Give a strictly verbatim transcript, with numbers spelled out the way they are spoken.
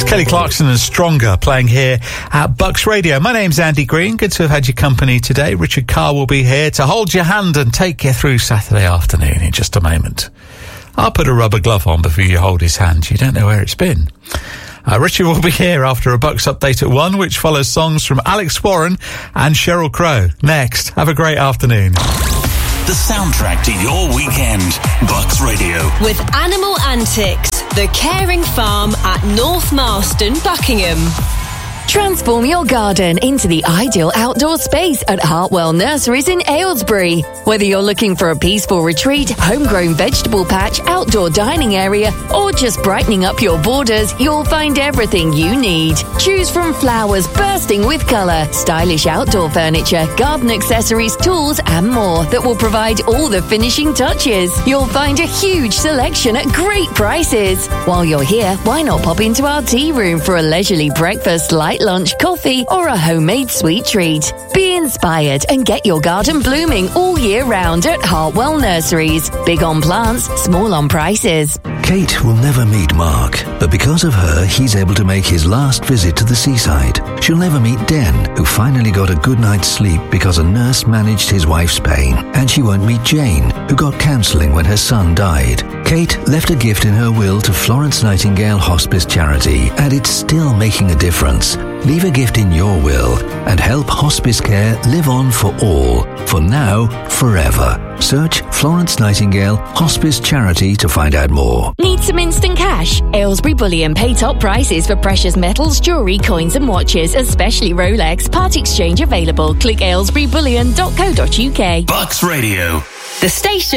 Kelly Clarkson and Stronger playing here at Bucks Radio. My name's Andy Green. Good to have had your company today. Richard Carr will be here to hold your hand and take you through Saturday afternoon in just a moment. I'll put a rubber glove on before you hold his hand. You don't know where it's been. Uh, Richard will be here after a Bucks update at one, which follows songs from Alex Warren and Sheryl Crow. Next, have a great afternoon. The soundtrack to your weekend. Bucks Radio. With Animal Antics, the caring farm at North Marston, Buckingham. Transform your garden into the ideal outdoor space at Hartwell Nurseries in Aylesbury. Whether you're looking for a peaceful retreat, homegrown vegetable patch, outdoor dining area, or just brightening up your borders, you'll find everything you need. Choose from flowers bursting with colour, stylish outdoor furniture, garden accessories, tools, and more that will provide all the finishing touches. You'll find a huge selection at great prices. While you're here, why not pop into our tea room for a leisurely breakfast, light lunch, coffee, or a homemade sweet treat. Be inspired and get your garden blooming all year round at Hartwell Nurseries. Big on plants, small on prices. Kate will never meet Mark, but because of her, he's able to make his last visit to the seaside. She'll never meet Den, who finally got a good night's sleep because a nurse managed his wife's pain. And she won't meet Jane, who got counselling when her son died. Kate left a gift in her will to Florence Nightingale Hospice Charity, and it's still making a difference. Leave a gift in your will and help hospice care live on for all, for now, forever. Search Florence Nightingale Hospice Charity to find out more. Need some instant cash? Aylesbury Bullion pay top prices for precious metals, jewellery, coins and watches, especially Rolex. Part exchange available. Click aylesbury bullion dot co dot uk. Bucks Radio. The station